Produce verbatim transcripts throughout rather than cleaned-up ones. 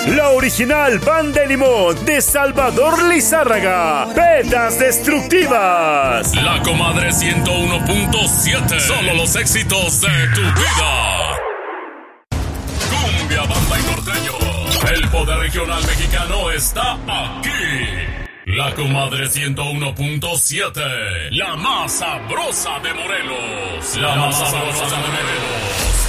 La original pan de limón de Salvador Lizárraga. Pedas destructivas. La Comadre ciento uno punto siete. Solo los éxitos de tu vida. Cumbia, banda y norteño. El poder regional mexicano está aquí. La Comadre ciento uno punto siete. La más sabrosa de Morelos. La, La más sabrosa de Morelos.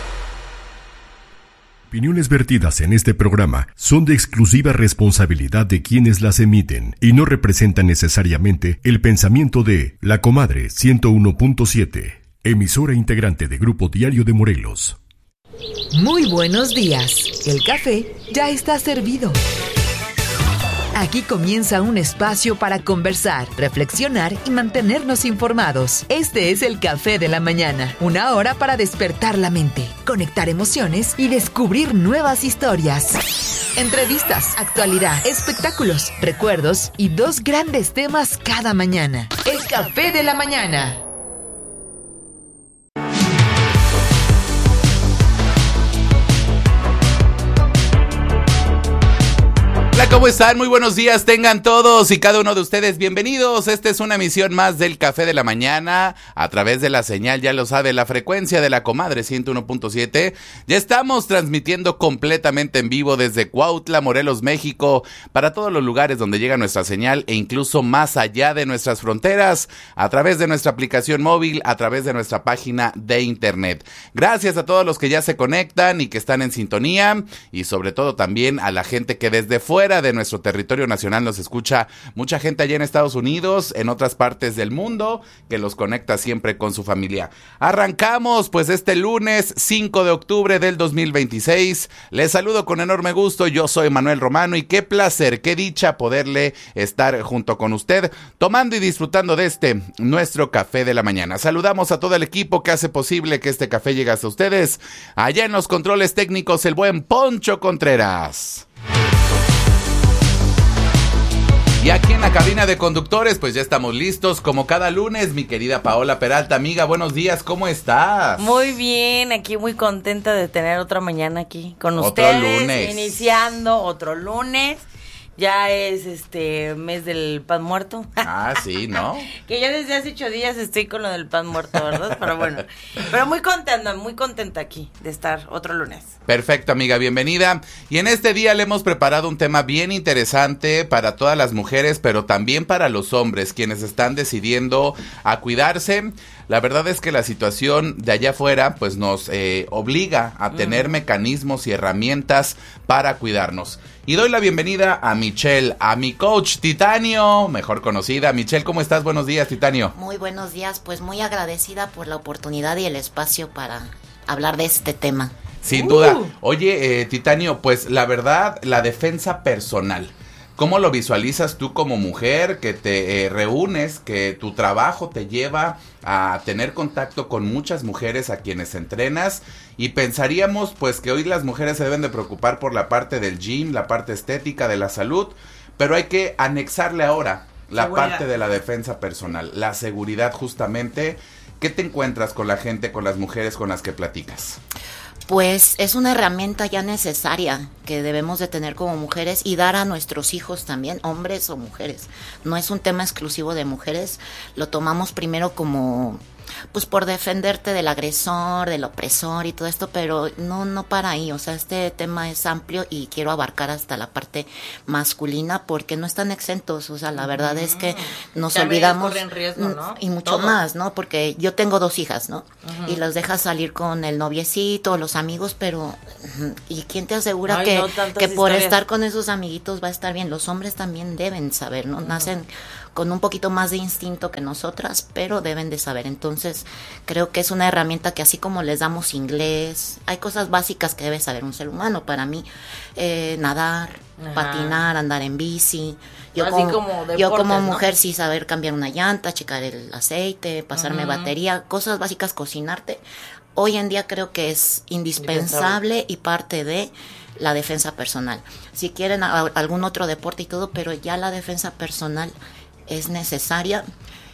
Opiniones vertidas en este programa son de exclusiva responsabilidad de quienes las emiten y no representan necesariamente el pensamiento de La Comadre ciento uno punto siete, emisora integrante de Grupo Diario de Morelos. Muy buenos días. El café ya está servido. Aquí comienza un espacio para conversar, reflexionar y mantenernos informados. Este es el Café de la Mañana, una hora para despertar la mente, conectar emociones y descubrir nuevas historias. Entrevistas, actualidad, espectáculos, recuerdos y dos grandes temas cada mañana. El Café de la Mañana. Hola, ¿cómo están? Muy buenos días, tengan todos y cada uno de ustedes bienvenidos. Esta es una emisión más del Café de la Mañana a través de la señal, ya lo sabe, la frecuencia de la Comadre ciento uno punto siete. Ya estamos transmitiendo completamente en vivo desde Cuautla, Morelos, México, para todos los lugares donde llega nuestra señal e incluso más allá de nuestras fronteras, a través de nuestra aplicación móvil, a través de nuestra página de internet. Gracias a todos los que ya se conectan y que están en sintonía y sobre todo también a la gente que desde fuera de nuestro territorio nacional nos escucha, mucha gente allá en Estados Unidos, en otras partes del mundo, que los conecta siempre con su familia. Arrancamos pues este lunes cinco de octubre del dos mil veintiséis, les saludo con enorme gusto, yo soy Manuel Romano y qué placer, qué dicha poderle estar junto con usted, tomando y disfrutando de este, nuestro Café de la Mañana. Saludamos a todo el equipo que hace posible que este café llegue hasta ustedes, allá en los controles técnicos el buen Poncho Contreras. Y aquí en la cabina de conductores, pues ya estamos listos, como cada lunes, mi querida Paola Peralta. Amiga, buenos días, ¿cómo estás? Muy bien, aquí muy contenta de tener otra mañana aquí con otro ustedes. Otro lunes. Iniciando otro lunes. Ya es este mes del pan muerto. Ah, sí, ¿no? Que yo desde hace ocho días estoy con lo del pan muerto, ¿verdad? Pero bueno, pero muy contenta, muy contenta aquí de estar otro lunes. Perfecto, amiga, bienvenida. Y en este día le hemos preparado un tema bien interesante para todas las mujeres, pero también para los hombres, quienes están decidiendo a cuidarse. La verdad es que la situación de allá afuera pues nos eh, obliga a tener mm. mecanismos y herramientas para cuidarnos. Y doy la bienvenida a Michelle, a mi coach Titanio, mejor conocida. Michelle, ¿cómo estás? Buenos días, Titanio. Muy buenos días, pues muy agradecida por la oportunidad y el espacio para hablar de este tema. Sin uh. duda. Oye, eh, Titanio, pues la verdad, la defensa personal. ¿Cómo lo visualizas tú como mujer que te eh, reúnes, que tu trabajo te lleva a tener contacto con muchas mujeres a quienes entrenas? Y pensaríamos pues que hoy las mujeres se deben de preocupar por la parte del gym, la parte estética de la salud, pero hay que anexarle ahora la seguridad. Parte de la defensa personal, la seguridad justamente. ¿Qué te encuentras con la gente, con las mujeres con las que platicas? Pues es una herramienta ya necesaria que debemos de tener como mujeres y dar a nuestros hijos también, hombres o mujeres. No es un tema exclusivo de mujeres, lo tomamos primero como pues por defenderte del agresor, del opresor y todo esto, pero no no para ahí, o sea, este tema es amplio y quiero abarcar hasta la parte masculina porque no están exentos, o sea, la verdad mm. es que nos también olvidamos corren riesgo, ¿no? Y mucho Todo. más, ¿no? Porque yo tengo dos hijas, ¿no? Uh-huh. Y las dejas salir con el noviecito, los amigos, pero ¿y quién te asegura Ay, que, no, que por historias. estar con esos amiguitos va a estar bien? Los hombres también deben saber, ¿no? Uh-huh. Nacen con un poquito más de instinto que nosotras, pero deben de saber. Entonces, creo que es una herramienta que así como les damos inglés, hay cosas básicas que debe saber un ser humano. Para mí, eh, nadar, Ajá. patinar, andar en bici. Yo, así como, como deportes, yo como ¿no? mujer sí saber cambiar una llanta, checar el aceite, pasarme uh-huh. batería, cosas básicas, cocinarte. Hoy en día creo que es indispensable y parte de la defensa personal. Si quieren a, algún otro deporte y todo, pero ya la defensa personal es necesaria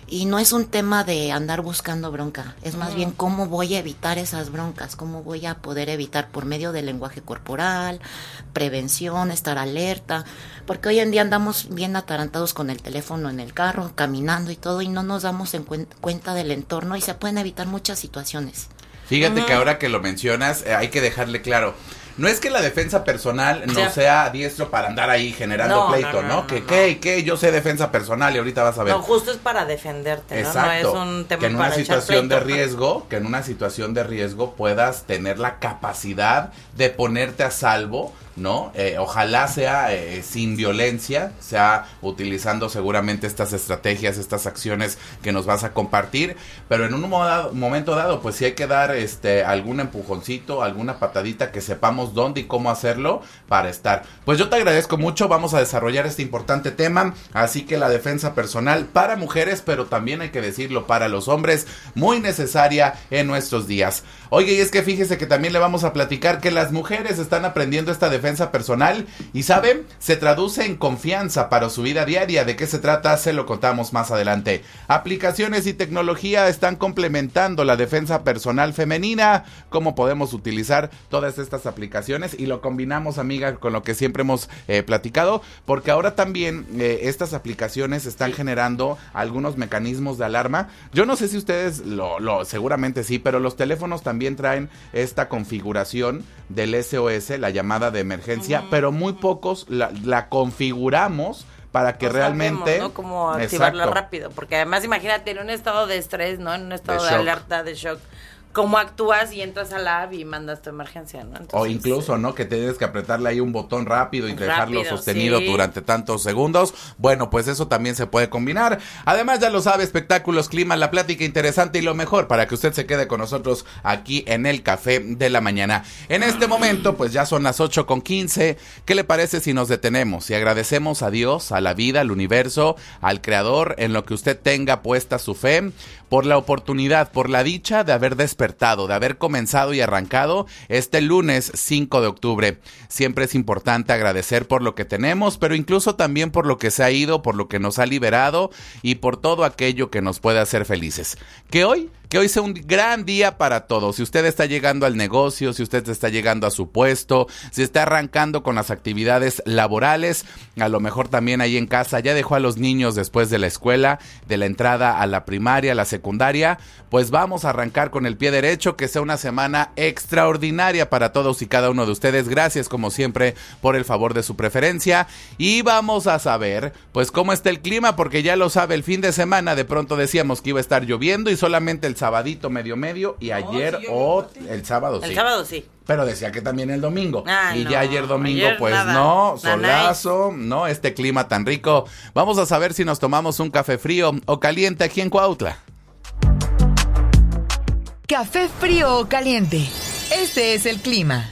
Y no es un tema de andar buscando bronca, es más bien cómo voy a evitar esas broncas, cómo voy a poder evitar por medio del lenguaje corporal, prevención, estar alerta, porque hoy en día andamos bien atarantados con el teléfono en el carro, caminando y todo, y no nos damos en cuen- cuenta del entorno y se pueden evitar muchas situaciones. Fíjate Ujú. que ahora que lo mencionas, eh, hay que dejarle claro. No es que la defensa personal no Ya. sea diestro para andar ahí generando No, pleito, no, ¿no? no, no, que, no. ¿qué? ¿Qué? Yo sé defensa personal y ahorita vas a ver. No, justo es para defenderte, ¿no? Exacto. No es un tema que en una para echar situación de pleito. riesgo, que en una situación de riesgo puedas tener la capacidad de ponerte a salvo, ¿no? Eh, ojalá sea eh, sin violencia, sea utilizando seguramente estas estrategias, estas acciones que nos vas a compartir, pero en un moda- momento dado, pues sí hay que dar este algún empujoncito, alguna patadita que sepamos dónde y cómo hacerlo para estar. Pues yo te agradezco mucho, vamos a desarrollar este importante tema, así que la defensa personal para mujeres, pero también hay que decirlo para los hombres, muy necesaria en nuestros días. Oye, y es que fíjese que también le vamos a platicar que las mujeres están aprendiendo esta defensa personal y saben, se traduce en confianza para su vida diaria. ¿De qué se trata? Se lo contamos más adelante. Aplicaciones y tecnología están complementando la defensa personal femenina. ¿Cómo podemos utilizar todas estas aplicaciones? Y lo combinamos, amiga, con lo que siempre hemos eh, platicado, porque ahora también eh, estas aplicaciones están generando algunos mecanismos de alarma. Yo no sé si ustedes lo, lo seguramente sí, pero los teléfonos también traen esta configuración del S O S, la llamada de emergencia, uh-huh, pero muy pocos la, la configuramos para que no realmente... sabemos, ¿no? Cómo activarla Exacto. rápido, porque además imagínate en un estado de estrés, ¿no? En un estado De de, shock. alerta, de shock, cómo actúas y entras a la app y mandas tu emergencia, ¿no? Entonces, o incluso, ¿no? Que tienes que apretarle ahí un botón rápido y Rápido, dejarlo sostenido sí. durante tantos segundos. Bueno, pues eso también se puede combinar. Además, ya lo sabe, espectáculos, clima, la plática interesante y lo mejor para que usted se quede con nosotros aquí en el Café de la Mañana. En este momento, pues ya son las ocho con quince. ¿Qué le parece si nos detenemos y agradecemos a Dios, a la vida, al universo, al Creador, en lo que usted tenga puesta su fe, por la oportunidad, por la dicha de haber despertado, de haber comenzado y arrancado este lunes cinco de octubre. Siempre es importante agradecer por lo que tenemos, pero incluso también por lo que se ha ido, por lo que nos ha liberado y por todo aquello que nos puede hacer felices. Que hoy, que hoy sea un gran día para todos. Si usted está llegando al negocio, si usted está llegando a su puesto, si está arrancando con las actividades laborales, a lo mejor también ahí en casa ya dejó a los niños después de la escuela, de la entrada a la primaria, a la secundaria, pues vamos a arrancar con el pie derecho, que sea una semana extraordinaria para todos y cada uno de ustedes. Gracias como siempre por el favor de su preferencia y vamos a saber pues cómo está el clima, porque ya lo sabe, el fin de semana de pronto decíamos que iba a estar lloviendo y solamente el sabadito medio medio y ayer sí, o el sábado sí. El sábado sí. Pero decía que también el domingo. Ah, y no. ya ayer domingo, Ayer pues nada. no, Nada. solazo, no, este clima tan rico. Vamos a saber si nos tomamos un café frío o caliente aquí en Cuautla. Café frío o caliente. Este es el clima.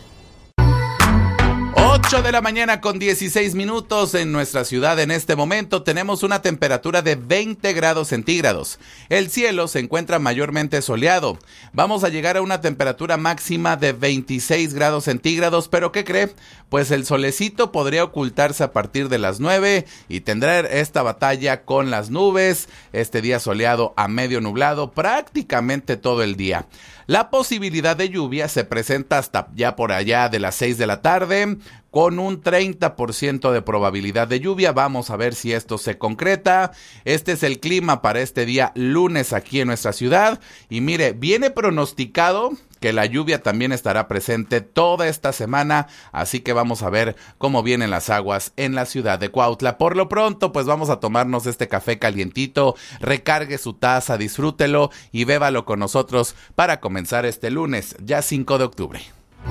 ocho de la mañana con dieciséis minutos en nuestra ciudad. En este momento tenemos una temperatura de veinte grados centígrados. El cielo se encuentra mayormente soleado. Vamos a llegar a una temperatura máxima de veintiséis grados centígrados, pero ¿qué cree? Pues el solecito podría ocultarse a partir de las nueve y tendrá esta batalla con las nubes. Este día soleado a medio nublado prácticamente todo el día. La posibilidad de lluvia se presenta hasta ya por allá de las seis de la tarde, con un treinta por ciento de probabilidad de lluvia. Vamos a ver si esto se concreta. Este es el clima para este día lunes aquí en nuestra ciudad. Y mire, viene pronosticado que la lluvia también estará presente toda esta semana, así que vamos a ver cómo vienen las aguas en la ciudad de Cuautla. Por lo pronto, pues vamos a tomarnos este café calientito, recargue su taza, disfrútelo y bébalo con nosotros para comenzar este lunes, ya cinco de octubre.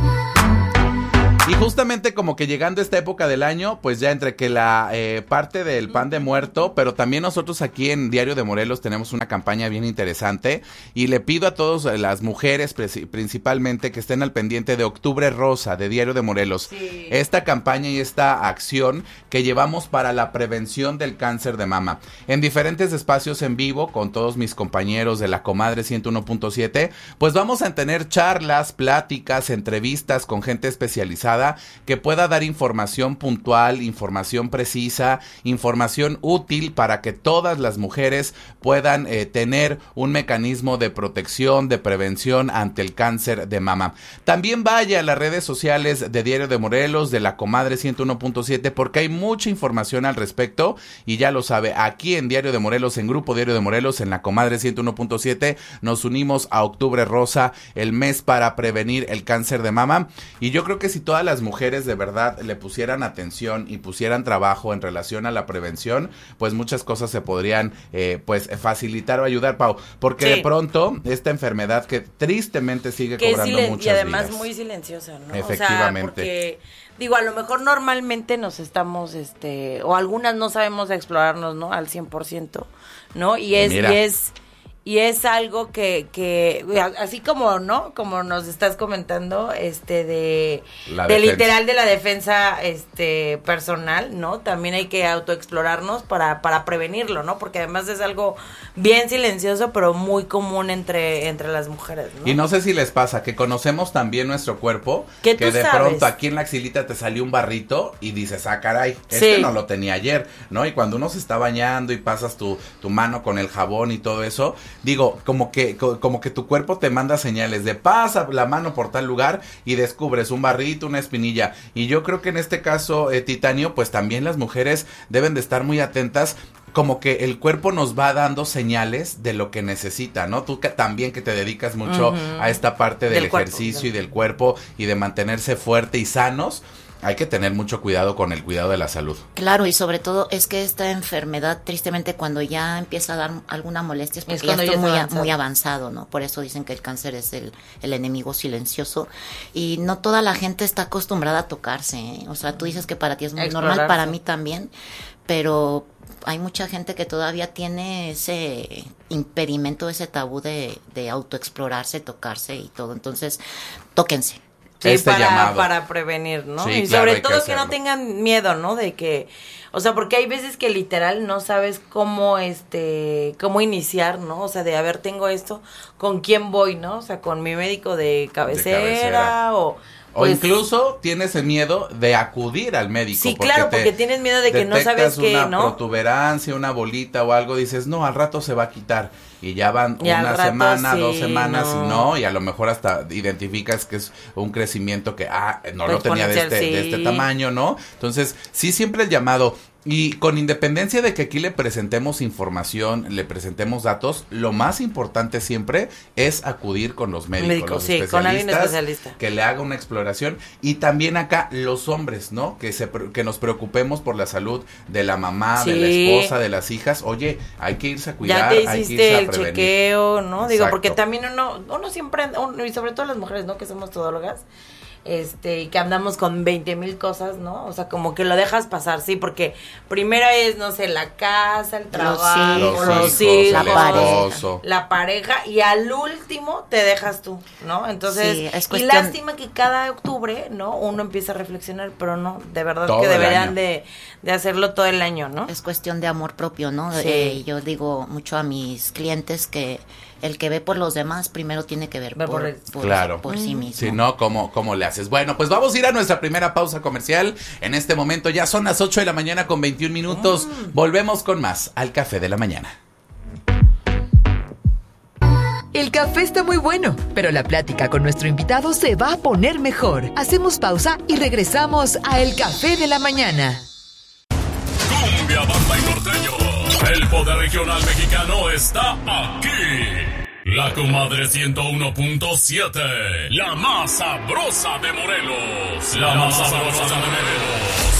Y justamente como que llegando a esta época del año, pues ya entre que la eh, parte del pan de muerto, pero también nosotros aquí en Diario de Morelos tenemos una campaña bien interesante y le pido a todas las mujeres principalmente que estén al pendiente de Octubre Rosa de Diario de Morelos. Sí. Esta campaña y esta acción que llevamos para la prevención del cáncer de mama. En diferentes espacios en vivo con todos mis compañeros de la Comadre ciento uno punto siete, pues vamos a tener charlas, pláticas, entrevistas con gente especializada capacitada que pueda dar información puntual, información precisa, información útil para que todas las mujeres puedan eh, tener un mecanismo de protección, de prevención ante el cáncer de mama. También vaya a las redes sociales de Diario de Morelos, de La Comadre ciento uno punto siete, porque hay mucha información al respecto y ya lo sabe, aquí en Diario de Morelos, en Grupo Diario de Morelos, en La Comadre ciento uno punto siete, nos unimos a Octubre Rosa, el mes para prevenir el cáncer de mama, y yo creo que si todas las mujeres de verdad le pusieran atención y pusieran trabajo en relación a la prevención, pues muchas cosas se podrían eh, pues facilitar o ayudar, Pau, porque sí. de pronto esta enfermedad que tristemente sigue que cobrando silen- muchas y además vidas. Muy silenciosa, ¿no? Efectivamente. O sea, porque digo, a lo mejor normalmente nos estamos, este, o algunas no sabemos explorarnos, ¿no? Al cien por ciento, ¿no? Y es, Mira. y es, y es algo que, que, así como, ¿no? Como nos estás comentando, este, de, la de defensa. literal de la defensa, este, personal, ¿no? También hay que autoexplorarnos para, para prevenirlo, ¿no? Porque además es algo bien silencioso, pero muy común entre, entre las mujeres, ¿no? Y no sé si les pasa que conocemos también nuestro cuerpo, que de sabes? pronto aquí en la axilita te salió un barrito y dices, ah, caray, este sí. no lo tenía ayer, ¿no? Y cuando uno se está bañando y pasas tu, tu mano con el jabón y todo eso, digo, como que, como que tu cuerpo te manda señales de pasa la mano por tal lugar y descubres un barrito, una espinilla. Y yo creo que en este caso, eh, Titanio, pues también las mujeres deben de estar muy atentas, como que el cuerpo nos va dando señales de lo que necesita, ¿no? Tú que, también que te dedicas mucho uh-huh. a esta parte del, del ejercicio cuerpo, y del cuerpo y de mantenerse fuerte y sanos, hay que tener mucho cuidado con el cuidado de la salud. Claro, y sobre todo es que esta enfermedad, tristemente, cuando ya empieza a dar alguna molestia, es porque es ya está ya muy, avanzado. muy avanzado, ¿no? Por eso dicen que el cáncer es el, el enemigo silencioso, y no toda la gente está acostumbrada a tocarse, ¿eh? O sea, tú dices que para ti es muy normal, para mí también, pero hay mucha gente que todavía tiene ese impedimento, ese tabú de, de autoexplorarse, tocarse y todo, entonces, tóquense. Sí, este para, llamado. para prevenir, ¿no? Sí, y claro, sobre todo que, que no tengan miedo, ¿no? De que, o sea, porque hay veces que literal no sabes cómo, este, cómo iniciar, ¿no? O sea, de, a ver, tengo esto, ¿con quién voy, no? O sea, con mi médico de cabecera, de cabecera. o... O pues, incluso tienes el miedo de acudir al médico. Sí, porque claro, porque tienes miedo de que no sabes qué, una ¿no? protuberancia, una bolita o algo, dices, no, al rato se va a quitar. Y ya van y una rato, semana, sí, dos semanas no. y no, y a lo mejor hasta identificas que es un crecimiento que, ah, no pues lo tenía de este, sí. de este tamaño, ¿no? Entonces, sí, siempre el llamado. Y con independencia de que aquí le presentemos información, le presentemos datos, lo más importante siempre es acudir con los médicos, Médico, los sí, especialistas, con alguien especialista, que le haga una exploración. Y también acá los hombres, ¿no? Que se que nos preocupemos por la salud de la mamá, sí. de la esposa, de las hijas. Oye, hay que irse a cuidar, ya te hay que hiciste irse a el prevenir. chequeo, ¿no? Digo, Exacto. porque también uno, uno siempre, uno, y sobre todo las mujeres, ¿no? Que somos todólogas, este, y que andamos con veinte mil cosas, ¿no? O sea, como que lo dejas pasar, sí, porque primero es, no sé, la casa, el trabajo, los, los hijos, hijos, el esposo, la pareja, y al último te dejas tú, ¿no? Entonces, sí, es y cuestión... lástima que cada octubre, ¿no? Uno empieza a reflexionar, pero no, de verdad todo que deberían de, de hacerlo todo el año, ¿no? Es cuestión de amor propio, ¿no? Sí. Eh, yo digo mucho a mis clientes que el que ve por los demás primero tiene que ver, ver por, por, por, claro. por sí mismo. Si no, ¿cómo, ¿cómo le haces? Bueno, pues vamos a ir a nuestra primera pausa comercial. En este momento ya son las ocho de la mañana con veintiún minutos. Mm. Volvemos con más al Café de la Mañana. El café está muy bueno, pero la plática con nuestro invitado se va a poner mejor. Hacemos pausa y regresamos a El Café de la Mañana. Cumbia, banda y norteño. El poder regional mexicano está aquí. La Comadre ciento uno punto siete. La más sabrosa de Morelos. La más sabrosa de Morelos.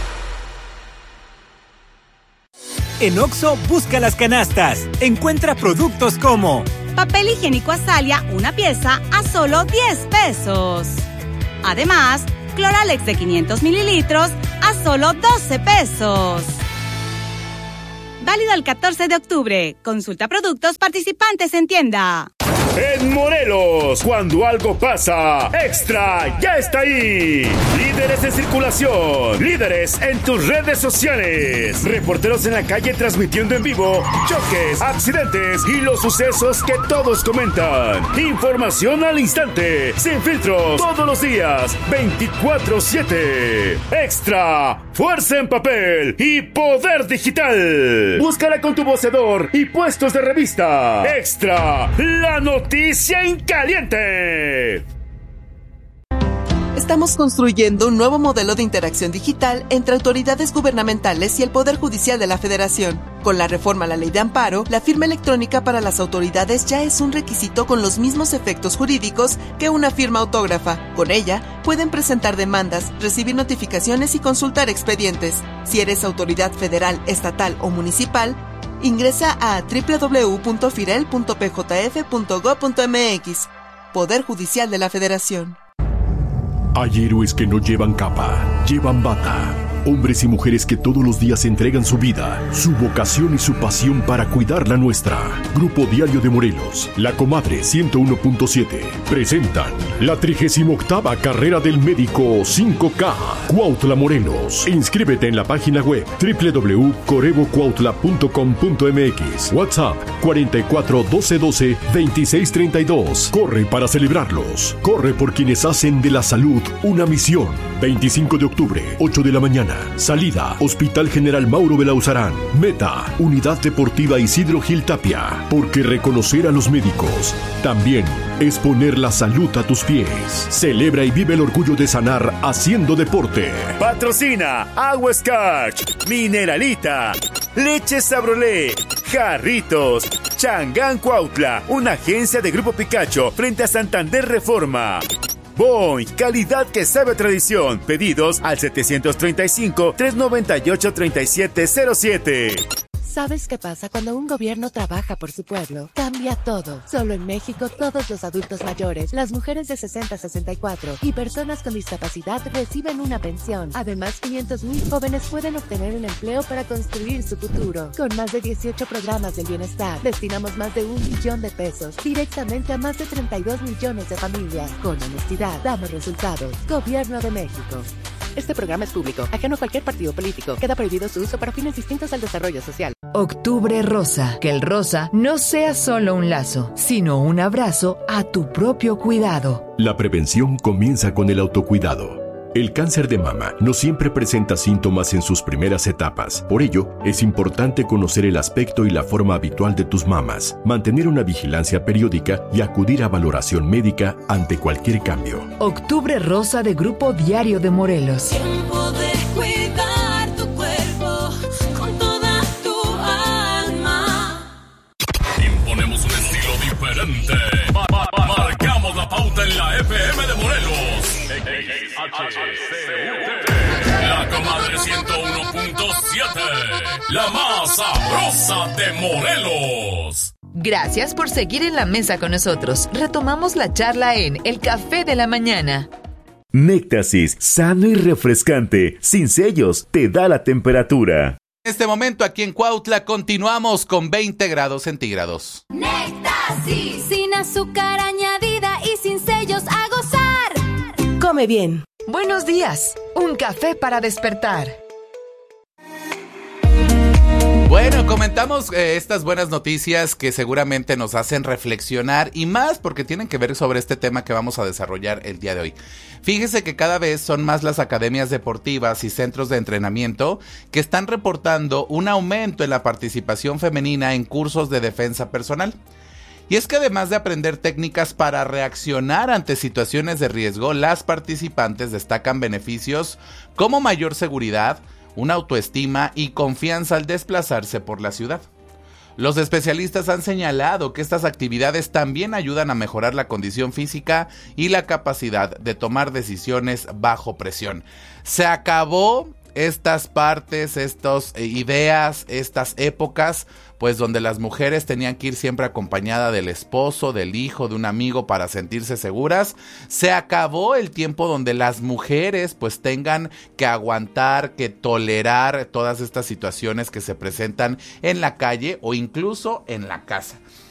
En Oxxo, busca las canastas. Encuentra productos como papel higiénico Azalia, una pieza a solo diez pesos. Además, Cloralex de quinientos mililitros a solo doce pesos. Válido el catorce de octubre. Consulta productos participantes en tienda. En Morelos, cuando algo pasa, Extra ya está ahí. Líderes en circulación, líderes en tus redes sociales, reporteros en la calle transmitiendo en vivo choques, accidentes y los sucesos que todos comentan. Información al instante, sin filtros, todos los días, veinticuatro siete. Extra, fuerza en papel y poder digital. Búscala con tu vocedor y puestos de revista. Extra, la noticia en caliente. Estamos construyendo un nuevo modelo de interacción digital entre autoridades gubernamentales y el Poder Judicial de la Federación. Con la reforma a la Ley de Amparo, la firma electrónica para las autoridades ya es un requisito con los mismos efectos jurídicos que una firma autógrafa. Con ella, pueden presentar demandas, recibir notificaciones y consultar expedientes. Si eres autoridad federal, estatal o municipal, ingresa a doble u doble u doble u punto firel punto p j f punto gob punto m x. Poder Judicial de la Federación. Hay héroes que no llevan capa, llevan bata. Hombres y mujeres que todos los días entregan su vida, su vocación y su pasión para cuidar la nuestra. Grupo Diario de Morelos, La Comadre ciento uno punto siete, presentan la trigésima octava Carrera del Médico cinco K, Cuautla, Morelos. Inscríbete en la página web doble u doble u doble u punto corebo cuautla punto com punto m x. WhatsApp cuarenta y cuatro doce doce veintiséis treinta y dos. Corre para celebrarlos. Corre por quienes hacen de la salud una misión. veinticinco de octubre, ocho de la mañana. Salida, Hospital General Mauro Belauzarán. Meta, Unidad Deportiva Isidro Gil Tapia. Porque reconocer a los médicos también es poner la salud a tus pies. Celebra y vive el orgullo de sanar haciendo deporte. Patrocina Agua Scotch, Mineralita, Leche Sabrolé, Jarritos, Changán Cuautla, una agencia de Grupo Picacho frente a Santander Reforma. Boing, calidad que sabe a tradición. Pedidos al setecientos treinta y cinco, trescientos noventa y ocho, treinta y siete cero siete. ¿Sabes qué pasa cuando un gobierno trabaja por su pueblo? Cambia todo. Solo en México, todos los adultos mayores, las mujeres de sesenta a sesenta y cuatro y personas con discapacidad reciben una pensión. Además, quinientos mil jóvenes pueden obtener un empleo para construir su futuro. Con más de dieciocho programas del bienestar, destinamos más de un millón de pesos directamente a más de treinta y dos millones de familias. Con honestidad, damos resultados. Gobierno de México. Este programa es público, ajeno a cualquier partido político. Queda prohibido su uso para fines distintos al desarrollo social. Octubre Rosa. Que el rosa no sea solo un lazo, sino un abrazo a tu propio cuidado. La prevención comienza con el autocuidado. El cáncer de mama no siempre presenta síntomas en sus primeras etapas. Por ello, es importante conocer el aspecto y la forma habitual de tus mamas, mantener una vigilancia periódica y acudir a valoración médica ante cualquier cambio. Octubre Rosa de Grupo Diario de Morelos. Tiempo de cuidar tu cuerpo con toda tu alma. Imponemos un estilo diferente. Ma- ma- ma- marcamos la pauta en la F M de Morelos. La Comadre ciento uno punto siete, la más sabrosa de Morelos. Gracias por seguir en la mesa con nosotros. Retomamos la charla en El Café de la Mañana. Néctasis, sano y refrescante, sin sellos, te da la temperatura. En este momento aquí en Cuautla continuamos con veinte grados centígrados. Néctasis, sin azúcar añadida y sin sellos, a gozar. Come bien. Buenos días. Un café para despertar. Bueno, comentamos eh, estas buenas noticias que seguramente nos hacen reflexionar y más porque tienen que ver sobre este tema que vamos a desarrollar el día de hoy. Fíjese que cada vez son más las academias deportivas y centros de entrenamiento que están reportando un aumento en la participación femenina en cursos de defensa personal. Y es que además de aprender técnicas para reaccionar ante situaciones de riesgo, las participantes destacan beneficios como mayor seguridad, una autoestima y confianza al desplazarse por la ciudad. Los especialistas han señalado que estas actividades también ayudan a mejorar la condición física y la capacidad de tomar decisiones bajo presión. Se acabó estas partes, estas ideas, estas épocas, pues donde las mujeres tenían que ir siempre acompañada del esposo, del hijo, de un amigo para sentirse seguras. Se acabó el tiempo donde las mujeres pues tengan que aguantar, que tolerar todas estas situaciones que se presentan en la calle o incluso en la casa.